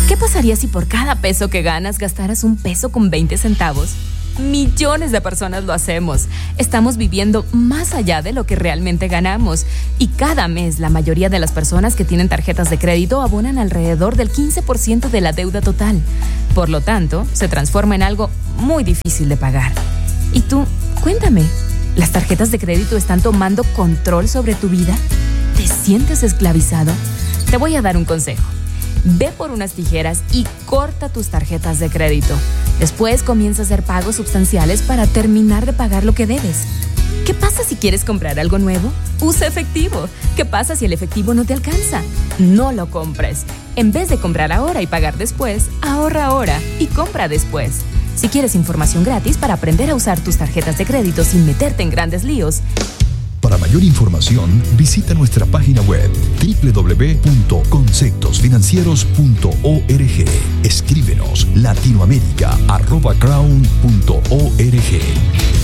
¿Qué pasaría si por cada peso que ganas gastaras 1 peso con 20 centavos? Millones de personas lo hacemos. Estamos viviendo más allá de lo que realmente ganamos. Y cada mes la mayoría de las personas que tienen tarjetas de crédito abonan alrededor del 15% de la deuda total. Por lo tanto, se transforma en algo muy difícil de pagar. Y tú, cuéntame, ¿las tarjetas de crédito están tomando control sobre tu vida? ¿Te sientes esclavizado? Te voy a dar un consejo. Ve por unas tijeras y corta tus tarjetas de crédito. Después comienza a hacer pagos sustanciales para terminar de pagar lo que debes. ¿Qué pasa si quieres comprar algo nuevo? Usa efectivo. ¿Qué pasa si el efectivo no te alcanza? No lo compres. En vez de comprar ahora y pagar después, ahorra ahora y compra después. Si quieres información gratis para aprender a usar tus tarjetas de crédito sin meterte en grandes líos, para mayor información, visita nuestra página web www.conceptosfinancieros.org. Escríbenos latinoamerica@crown.org.